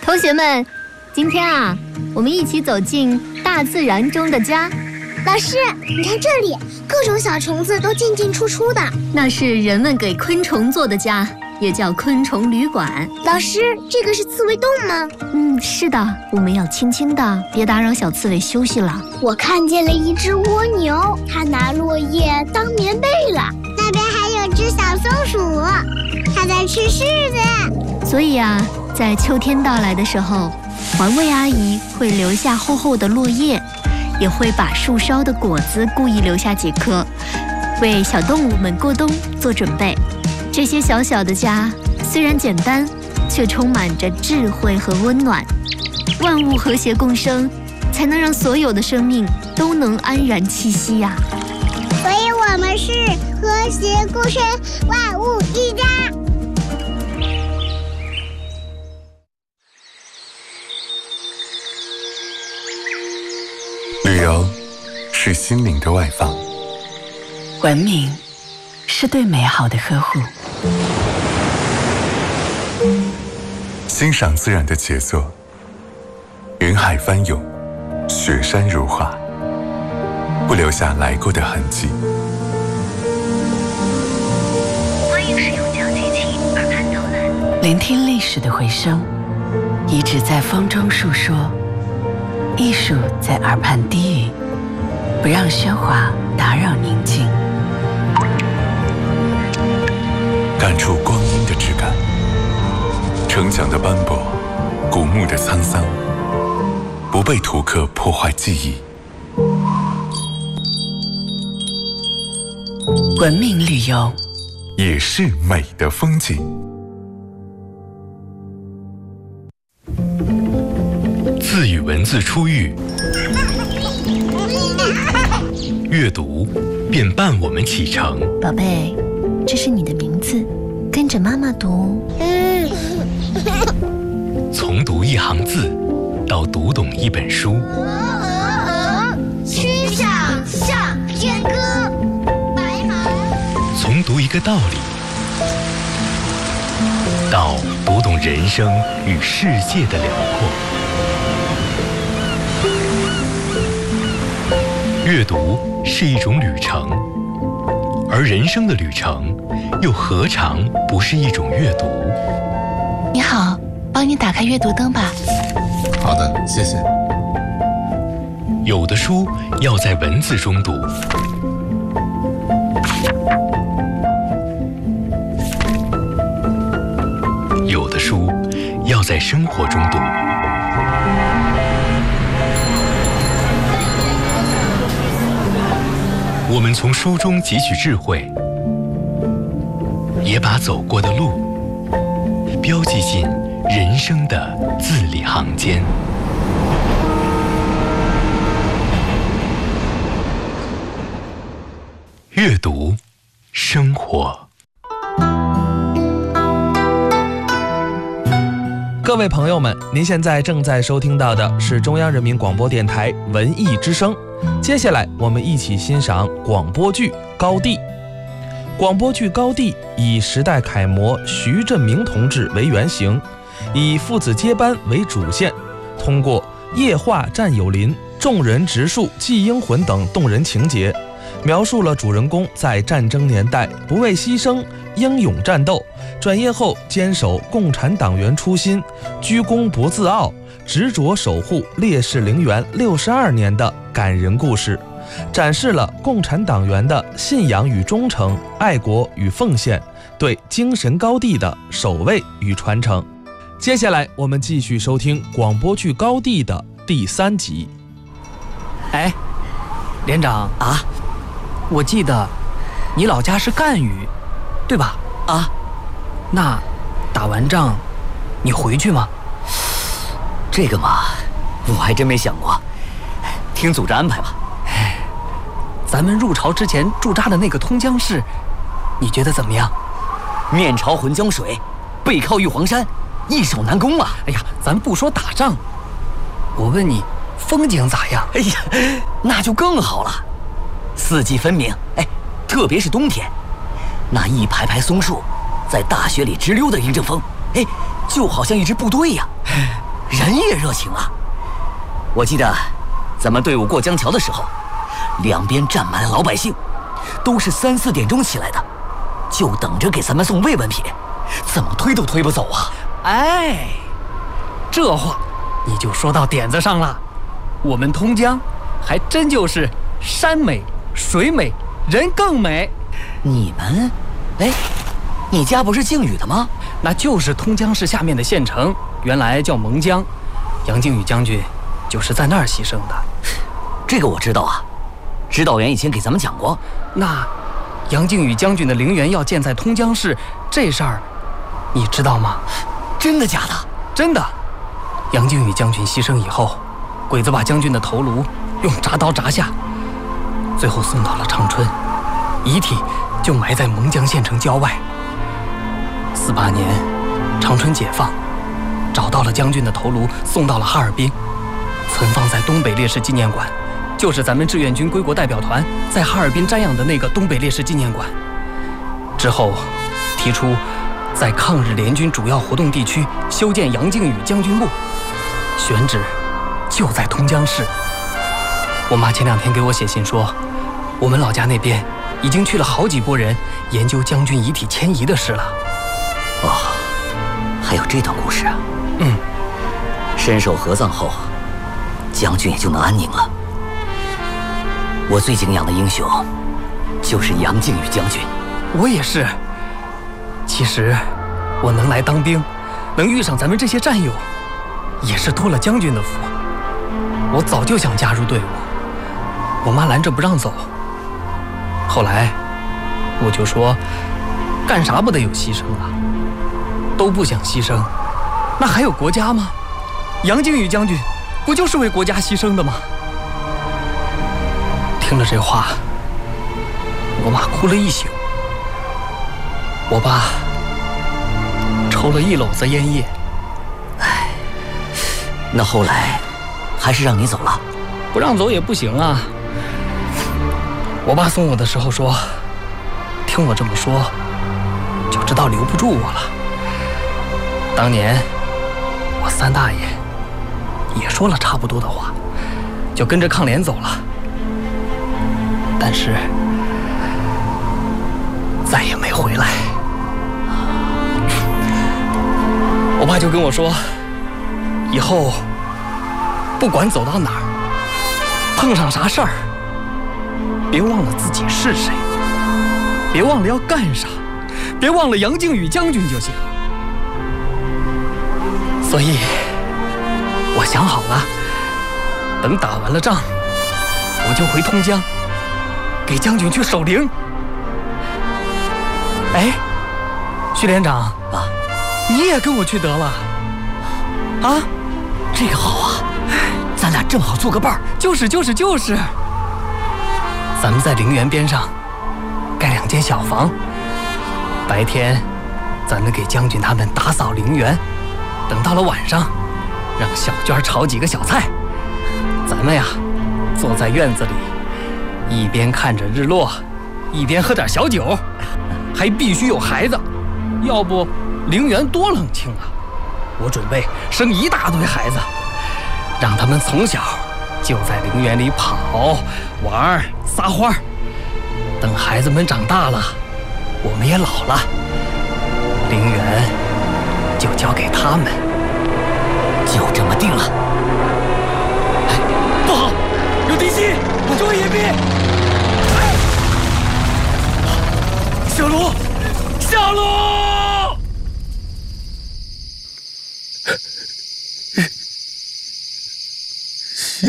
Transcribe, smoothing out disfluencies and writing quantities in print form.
同学们，今天啊，我们一起走进大自然中的家。 老师，你看这里，各种小虫子都进进出出的。 那是人们给昆虫做的家，也叫昆虫旅馆。 老师，这个是刺猬洞吗？ 是的，我们要轻轻的，别打扰小刺猬休息了。 我看见了一只蜗牛，它拿落叶当棉被了。那边还有只小松鼠，它在吃柿子。 所以啊，在秋天到来的时候，环卫阿姨会留下厚厚的落叶，也会把树梢的果子故意留下几颗，为小动物们过冬做准备。这些小小的家虽然简单，却充满着智慧和温暖。万物和谐共生，才能让所有的生命都能安然栖息呀。 所以我们是和谐共生，万物一家。 旅游是心灵的外放， 文明是对美好的呵护， 欣赏自然的杰作，云海翻涌，雪山如画，不留下来过的痕迹。 欢迎使用小机器耳畔导览， 聆听历史的回声，遗址在风中述说，艺术在耳畔低语，不让喧哗打扰宁静， 感触光阴的质感，城墙的斑驳，古墓的沧桑，不被图刻破坏记忆。 文明旅游也是美的风景。 自与文字初遇，阅读便伴我们启程。 宝贝，这是你的名字，跟着妈妈读。 从读一行字到读懂一本书， 曲项向天歌，白马。 从读一个道理到读懂人生与世界的辽阔。阅读是一种旅程，而人生的旅程又何尝不是一种阅读？ 你好，帮你打开阅读灯吧。 好的，谢谢。 有的书要在文字中读，有的书要在生活中读。我们从书中汲取智慧，也把走过的路标记进人生的字里行间。阅读，生活。 各位朋友们，您现在正在收听到的是中央人民广播电台文艺之声。接下来我们一起欣赏广播剧《高地》。广播剧《高地》以时代楷模徐振明同志为原型，以父子接班为主线，通过夜话战友林、众人植树祭英魂等动人情节，描述了主人公在战争年代不畏牺牲、英勇战斗，转业后坚守共产党员初心，居功不自傲，执着守护烈士陵园62年的感人故事，展示了共产党员的信仰与忠诚、爱国与奉献，对精神高地的守卫与传承。接下来我们继续收听广播剧《高地》的第3集。 哎，连长啊，我记得你老家是赣语，对吧？啊，那打完仗你回去吗？ 这个嘛，我还真没想过，听组织安排吧。 咱们入朝之前驻扎的那个通江市，你觉得怎么样？ 面朝浑江水，背靠玉皇山，易守难攻啊！ 哎呀，咱不说打仗，我问你，风景咋样？ 哎呀，那就更好了，四季分明。哎，特别是冬天，那一排排松树在大雪里直溜的迎着风，哎，就好像一支部队呀。 人也热情啊！我记得咱们队伍过江桥的时候，两边站满了老百姓，都是3、4点钟起来的，就等着给咱们送慰问品，怎么推都推不走啊！ 哎，这话你就说到点子上了。我们通江还真就是山美水美人更美。 你们，哎，你家不是靖宇的吗？ 那就是通江市下面的县城，原来叫蒙江，杨靖宇将军就是在那儿牺牲的。 这个我知道啊，指导员以前给咱们讲过。 那杨靖宇将军的陵园要建在通江市，这事儿你知道吗？ 真的假的？ 真的。杨靖宇将军牺牲以后，鬼子把将军的头颅用铡刀铡下，最后送到了长春，遗体就埋在蒙江县城郊外。48年，长春解放，找到了将军的头颅，送到了哈尔滨，存放在东北烈士纪念馆，就是咱们志愿军归国代表团在哈尔滨瞻仰的那个东北烈士纪念馆。之后提出在抗日联军主要活动地区修建杨靖宇将军墓，选址就在通江市。我妈前2天给我写信说，我们老家那边已经去了好几拨人研究将军遗体迁移的事了。 哦，还有这段故事啊。身首合葬后，将军也就能安宁了。我最敬仰的英雄就是杨靖宇将军。 我也是。其实我能来当兵，能遇上咱们这些战友，也是托了将军的福。我早就想加入队伍，我妈拦着不让走。后来我就说，干啥不得有牺牲啊？都不想牺牲，那还有国家吗？杨靖宇将军不就是为国家牺牲的吗？听了这话，我妈哭了一宿，我爸抽了1篓子烟叶。 唉，那后来还是让你走了？ 不让走也不行啊。我爸送我的时候说，听我这么说，就知道留不住我了。当年我3大爷也说了差不多的话，就跟着抗联走了。但是再也没回来。我爸就跟我说，以后不管走到哪儿，碰上啥事儿，别忘了自己是谁，别忘了要干啥，别忘了杨靖宇将军就行。所以我想好了，等打完了仗，我就回通江，给将军去守灵。哎，徐连长啊， 你也跟我去得了啊？ 这个好啊，咱俩正好做个伴儿。 就是，咱们在陵园边上盖2间小房，白天咱们给将军他们打扫陵园，等到了晚上，让小娟炒几个小菜，咱们呀坐在院子里，一边看着日落，一边喝点小酒，还必须有孩子，要不陵园多冷清啊！我准备生一大堆孩子，让他们从小就在陵园里跑、玩、撒欢儿。等孩子们长大了，我们也老了，陵园就交给他们。 就这么定了。 哎，不好，有敌机，注意隐蔽！哎，小卢，下路！